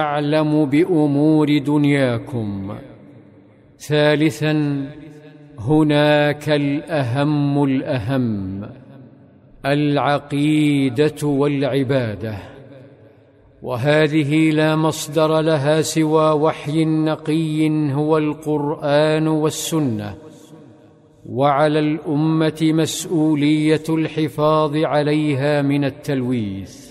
أعلم بأمور دنياكم. ثالثا، هناك الأهم العقيدة والعبادة، وهذه لا مصدر لها سوى وحي نقي هو القرآن والسنة، وعلى الأمة مسؤولية الحفاظ عليها من التلويث.